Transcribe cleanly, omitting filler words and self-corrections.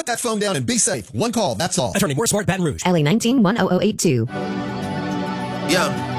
Put that phone down and be safe. One call, that's all. Attorney Moore Smart, Baton Rouge. LA 19-10082. Yeah.